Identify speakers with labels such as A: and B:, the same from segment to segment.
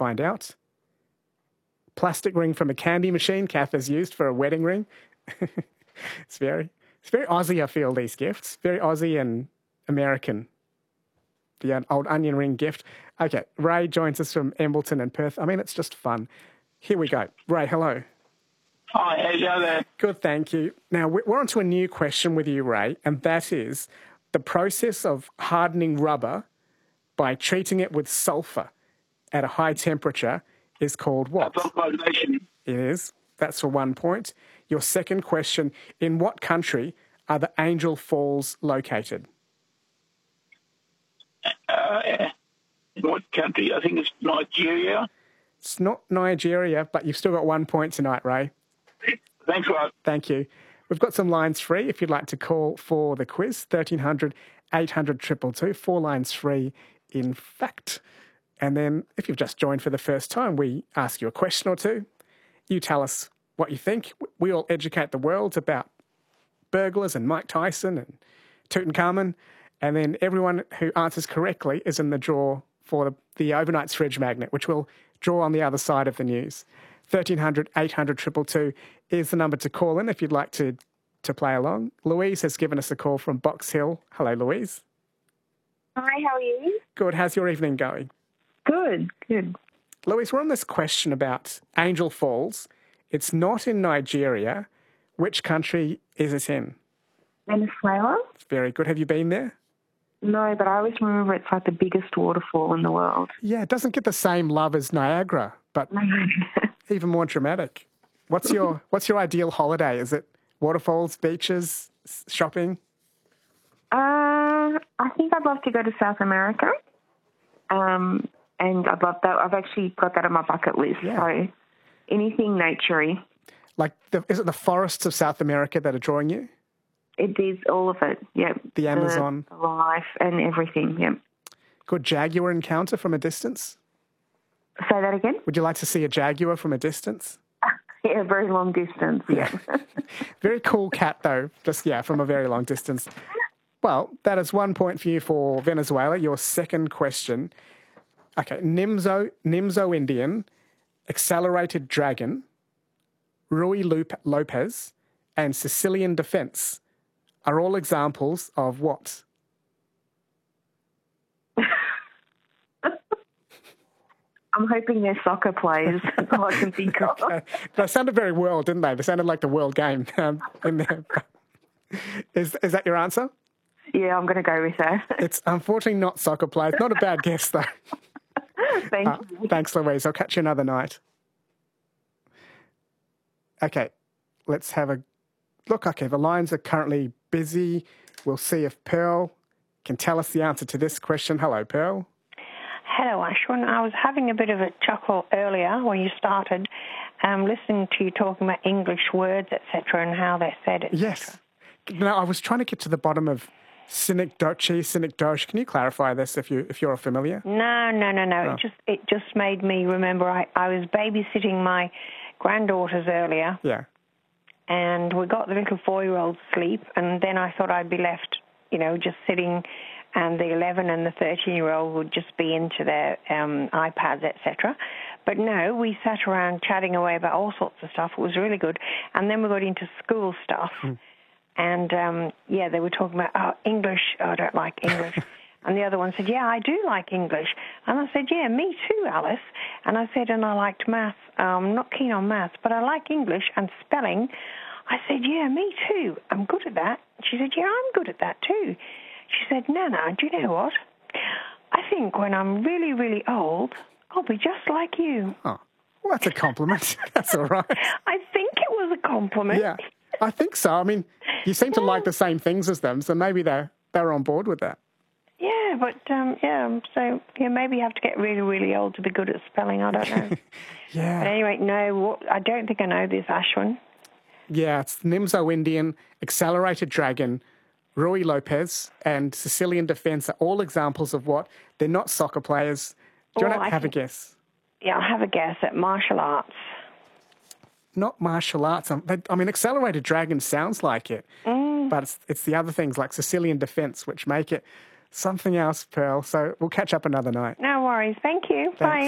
A: find out. Plastic ring from a candy machine Kath has used for a wedding ring. It's very Aussie, I feel, these gifts. Very Aussie and American. The old onion ring gift. Okay, Ray joins us from Embleton and Perth. I mean, it's just fun. Here we go. Ray, hello.
B: Hi, how's you there?
A: Good, thank you. Now, we're on to a new question with you, Ray, and that is the process of hardening rubber by treating it with sulphur at a high temperature is called what?
B: Sulphidation.
A: It is. That's for 1 point. Your second question, in what country are the Angel Falls located?
B: In what country? I think it's Nigeria.
A: It's not Nigeria, but you've still got 1 point tonight, Ray.
B: Thanks, Rod.
A: Thank you. We've got some lines free if you'd like to call for the quiz, 1300 800 222, 4 lines free, in fact. And then if you've just joined for the first time, we ask you a question or two. You tell us what you think. We all educate the world about burglars and Mike Tyson and Tutankhamun. And then everyone who answers correctly is in the draw for the Overnight's Fridge Magnet, which we'll draw on the other side of the news. 1300 800 222 is the number to call in if you'd like to play along. Louise has given us a call from Box Hill. Hello, Louise.
C: Hi, how are you?
A: Good. How's your evening going?
C: Good.
A: Louise, we're on this question about Angel Falls. It's not in Nigeria. Which country is it in?
C: Venezuela?
A: Very good. Have you been there?
C: No, but I always remember it's like the biggest waterfall in the world.
A: Yeah, it doesn't get the same love as Niagara, but even more dramatic. What's your ideal holiday? Is it waterfalls, beaches, shopping?
C: I think I'd love to go to South America. And I'd love that. I've actually got that on my bucket list.
A: Yeah.
C: So anything naturey.
A: Like, is it the forests of South America that are drawing you?
C: It is all of it, yep.
A: The Amazon.
C: The life and everything, yep.
A: Good jaguar encounter from a distance?
C: Say that again?
A: Would you like to see a jaguar from a distance?
C: Yeah, very long distance, yeah.
A: Very cool cat, though, just, from a very long distance. Well, that is 1 point for you for Venezuela. Your second question. Okay, Nimzo Indian, Accelerated Dragon, Rui Lopez, and Sicilian Defence are all examples of what?
C: I'm hoping they're soccer players. That's all I can think of.
A: Okay. They sounded very world, didn't they? They sounded like the world game. In there. Is that your answer?
C: Yeah, I'm going to go with that.
A: It's unfortunately not soccer players. Not a bad guess, though.
C: Thank you.
A: Thanks, Louise. I'll catch you another night. Okay, let's have a look. Okay, the lines are currently busy. We'll see if Pearl can tell us the answer to this question. Hello, Pearl.
D: Hello, Ashwin. I was having a bit of a chuckle earlier when you started listening to you talking about English words, etc., and how they're said, etc.
A: Yes. Now, I was trying to get to the bottom of Cynic Doge. Can you clarify this if you're familiar?
D: No.
A: Oh.
D: It just made me remember I was babysitting my granddaughters earlier.
A: Yeah.
D: And we got the little 4-year-old to sleep, and then I thought I'd be left, just sitting, and the 11 and the 13-year-old would just be into their iPads, etc. But no, we sat around chatting away about all sorts of stuff. It was really good. And then we got into school stuff. And, they were talking about, English, I don't like English. And the other one said, yeah, I do like English. And I said, yeah, me too, Alice. And I said, and I liked maths. I'm not keen on maths, but I like English and spelling. I said, yeah, me too. I'm good at that. She said, yeah, I'm good at that too. She said, Nana, do you know what? I think when I'm really, really old, I'll be just like you.
A: Oh, well, that's a compliment. That's all right.
D: I think it was a compliment.
A: Yeah, I think so. I mean, you seem to like the same things as them, so maybe they're on board with that.
D: Yeah, but, maybe you have to get really, really old to be good at spelling. I don't know.
A: Yeah.
D: But anyway, no, I don't think I know this, Ashwin.
A: Yeah, it's Nimzo Indian, Accelerated Dragon, Rui Lopez, and Sicilian Defence are all examples of what? They're not soccer players. Do you want to have a guess?
D: Yeah, I'll have a guess at martial arts.
A: Not martial arts. I mean, Accelerated Dragon sounds like it, but it's the other things like Sicilian Defence which make it something else, Pearl. So we'll catch up another night.
D: No worries. Thank you.
A: Thanks.
D: Bye.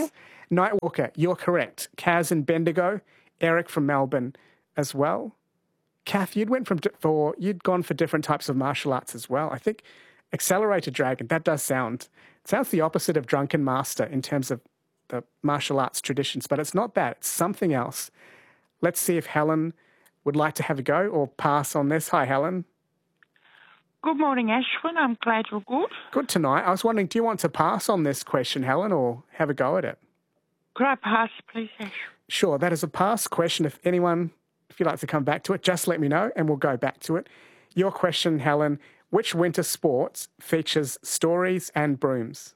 A: Nightwalker, you're correct. Kaz and Bendigo, Eric from Melbourne as well. Kath, you'd gone for different types of martial arts as well. I think Accelerated Dragon, that does sounds the opposite of Drunken Master in terms of the martial arts traditions, but it's not that. It's something else. Let's see if Helen would like to have a go or pass on this. Hi, Helen.
E: Good morning, Ashwin. I'm glad you're good.
A: Good tonight. I was wondering, do you want to pass on this question, Helen, or have a go at it?
E: Could I pass, please, Ashwin?
A: Sure, that is a pass question. If you'd like to come back to it, just let me know and we'll go back to it. Your question, Helen, which winter sports features stories and brooms?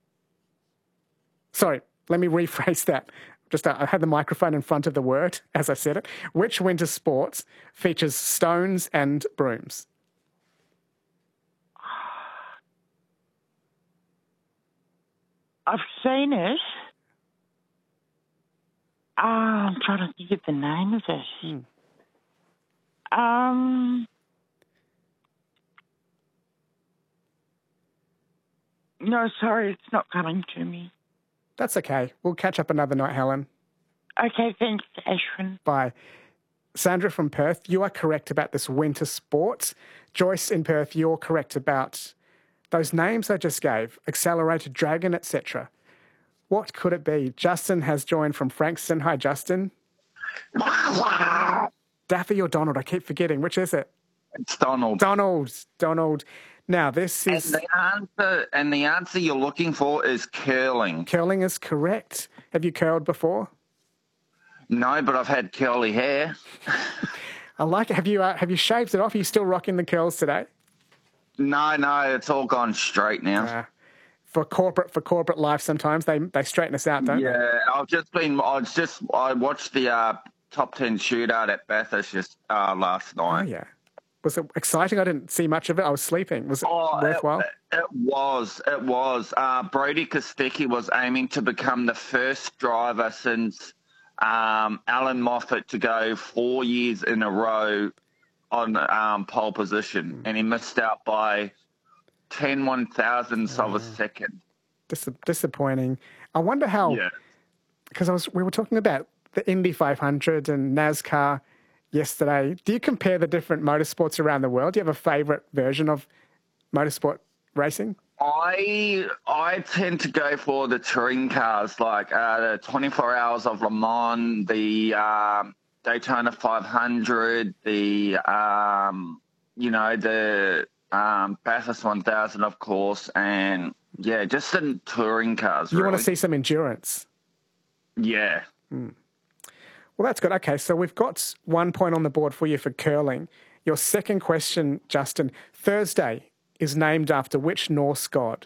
A: Sorry, let me rephrase that. I had the microphone in front of the word as I said it. Which winter sports features stones and brooms?
E: I've seen it. I'm trying to think of the name of it. No, sorry, it's not coming to me.
A: That's okay. We'll catch up another night, Helen.
E: Okay, thanks, Ashwin.
A: Bye. Sandra from Perth, you are correct about this winter sports. Joyce in Perth, you're correct about those names I just gave, Accelerated Dragon, etc. What could it be? Justin has joined from Frankston. Hi, Justin. Daffy or Donald? I keep forgetting. Which is it?
F: It's Donald.
A: Donald. Now, this is...
F: And the answer you're looking for is curling.
A: Curling is correct. Have you curled before?
F: No, but I've had curly hair.
A: I like it. Have you shaved it off? Are you still rocking the curls today?
F: No, it's all gone straight now.
A: For corporate life, sometimes they straighten us out, don't they?
F: Yeah, I watched the top 10 shootout at Bathurst just last night.
A: Oh yeah, was it exciting? I didn't see much of it. I was sleeping. Was it worthwhile?
F: It was. Brody Kostecki was aiming to become the first driver since Alan Moffat to go 4 years in a row on pole position, and he missed out by 10 1,000ths of a second.
A: Disappointing. I wonder how, because we were talking about the Indy 500 and NASCAR yesterday. Do you compare the different motorsports around the world? Do you have a favourite version of motorsport racing?
F: I tend to go for the touring cars, like the 24 Hours of Le Mans, the Daytona 500, the Bathurst 1000, of course, and just the touring cars.
A: You want to see some endurance?
F: Yeah.
A: Well, that's good. Okay, so we've got 1 point on the board for you for curling. Your second question, Justin. Thursday is named after which Norse god?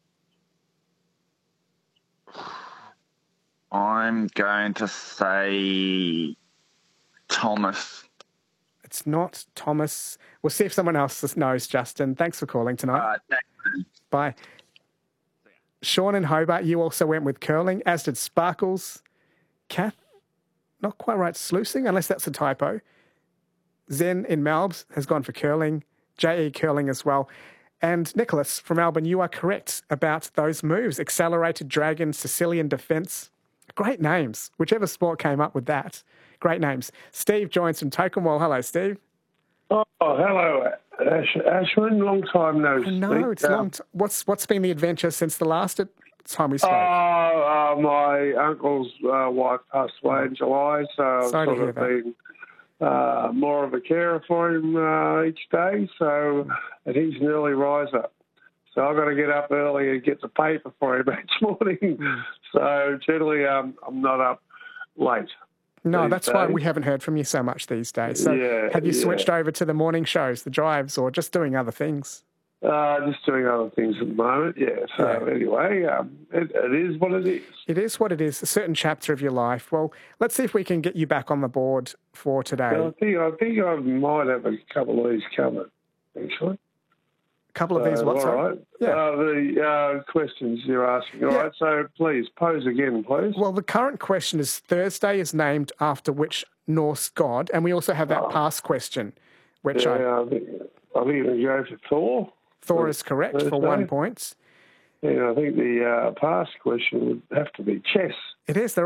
F: I'm going to say Thomas.
A: It's not Thomas. We'll see if someone else knows, Justin. Thanks for calling tonight. Bye. Sean in Hobart, you also went with curling, as did Sparkles. Kath, not quite right, sluicing, unless that's a typo. Zen in Melbs has gone for curling. J.E. curling as well. And Nicholas from Melbourne, you are correct about those moves. Accelerated Dragon, Sicilian Defence. Great names. Whichever sport came up with that. Great names. Steve joins from Tokemwell. Hello, Steve.
G: Oh, hello, Ashwin. Long time no speak.
A: No, it's long. What's been the adventure since the last time we spoke?
G: My uncle's wife passed away in July, so I've sort of been more of a carer for him each day. And he's an early riser. So I've got to get up early and get the paper for him each morning. So generally I'm not up late.
A: No, that's why we haven't heard from you so much these days. So have you switched over to the morning shows, the drives, or just doing other things?
G: Just doing other things at the moment, Anyway, it is what it is.
A: It is what it is, a certain chapter of your life. Well, let's see if we can get you back on the board for today.
G: Well, I think I might have a couple of these covered, actually.
A: Couple of these what?
G: All right. The questions you're asking. All right. So please pose again, please.
A: Well, the current question is Thursday is named after which Norse god, and we also have that past question, which
G: I think we go for Thor.
A: Thor is correct Thursday. For 1 point.
G: Yeah, I think the past question would have to be chess.
A: It is. They're